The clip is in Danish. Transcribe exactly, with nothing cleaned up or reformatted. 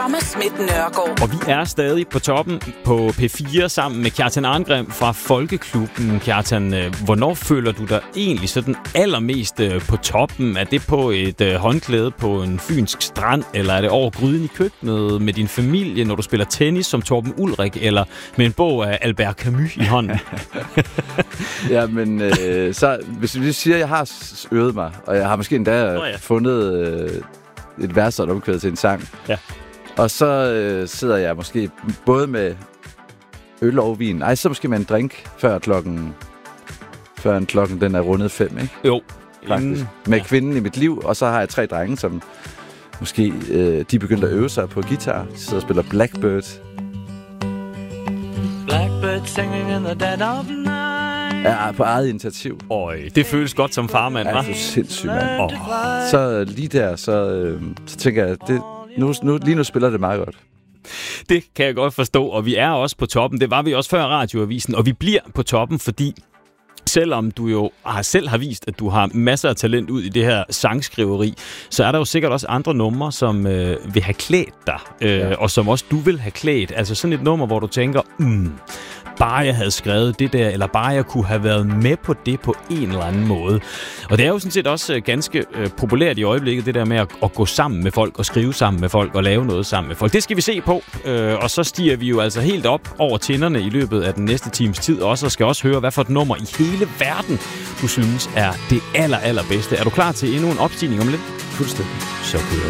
Thomas Schmidt Nørgaard. Og vi er stadig på toppen på P fire sammen med Kjartan Arngrim fra Folkeklubben. Kjartan, hvornår føler du dig egentlig sådan allermest på toppen? Er det på et håndklæde på en fynsk strand, eller er det over gryden i køkkenet med din familie, når du spiller tennis som Torben Ulrik, eller med en bog af Albert Camus i hånden? Ja, men øh, så hvis vi siger, at jeg har øvet mig, og jeg har måske endda oh, ja. fundet øh, et vers og et omkvæd til en sang. Ja. Og så øh, sidder jeg måske både med øl og vin. Ej, så måske med en drink før klokken, før klokken den er rundet fem, ikke? Jo. Faktisk. Med ja. kvinden i mit liv, og så har jeg tre drenge, som måske øh, de begyndte at øve sig på guitar. De sidder og spiller Blackbird. Blackbird singing in the dead of night. Ja, på eget initiativ. Øj, det føles godt som farmand, hva'? Ja, det er sindssygt, mand. Oh. Så lige der, så, øh, så tænker jeg, det, nu, nu, lige nu spiller det meget godt. Det kan jeg godt forstå, og vi er også på toppen. Det var vi også før Radioavisen, og vi bliver på toppen, fordi selvom du jo har selv har vist, at du har masser af talent ud i det her sangskriveri, så er der jo sikkert også andre numre, som øh, vil have klædt dig, øh, ja. og som også du vil have klædt. Altså sådan et nummer, hvor du tænker, mm, bare jeg havde skrevet det der, eller bare jeg kunne have været med på det på en eller anden måde. Og det er jo sådan set også ganske øh, populært i øjeblikket, det der med at, at gå sammen med folk, og skrive sammen med folk, og lave noget sammen med folk. Det skal vi se på, øh, og så stiger vi jo altså helt op over tinderne i løbet af den næste times tid også, og skal også høre, hvad for et nummer i hele verden, du synes er det aller, allerbedste. Er du klar til endnu en opstigning om lidt? Fuldstændig. Så kører